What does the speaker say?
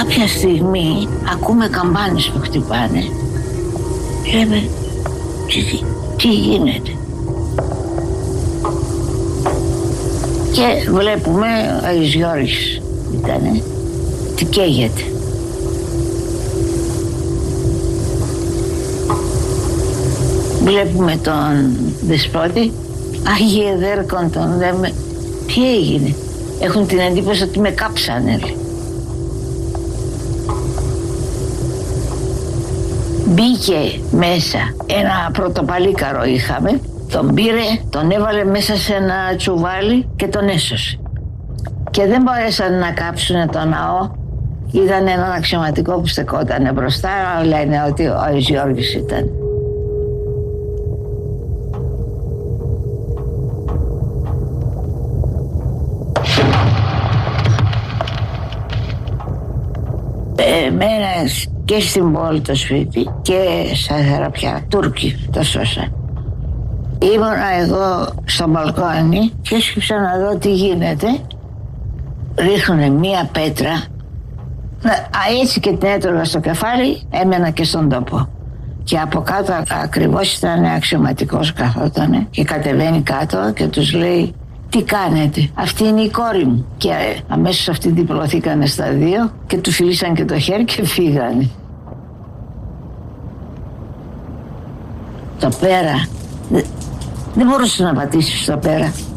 Κάποια στιγμή ακούμε καμπάνες που χτυπάνε. Λέμε, τι γίνεται? Και βλέπουμε, ο Άγιος Γιώργης ήτανε, τι καίγεται. Βλέπουμε τον Δεσπότη, Άγιε Δέρκον τον λέμε, τι έγινε? Έχουν την εντύπωση ότι με κάψανε. Μπήκε μέσα, ένα πρωτοπαλίκαρο είχαμε, τον πήρε, τον έβαλε μέσα σε ένα τσουβάλι και τον έσωσε. Και δεν μπορέσαν να κάψουν το ναό. Είδαν έναν αξιωματικό που στεκότανε μπροστά, λένε ότι ο Άγιος Γιώργης ήταν. Εμένα και στην πόλη το σπίτι και στα Θεραπιά, Τούρκοι το σώσαν. Ήμουνα εγώ στο μπαλκόνι και έσκυψα να δω τι γίνεται. Ρίχνουνε μία πέτρα, έτσι και την έτρωγα στο κεφάλι, έμενα και στον τόπο. Και από κάτω ακριβώς ήταν αξιωματικός, καθότανε και κατεβαίνει κάτω και τους λέει, τι κάνετε? Αυτή είναι η κόρη μου. Και αμέσως αυτοί διπλωθήκανε στα δύο και του φιλήσαν και το χέρι και φύγανε. Το πέρα, δεν μπορούσε να πατήσει στο πέρα.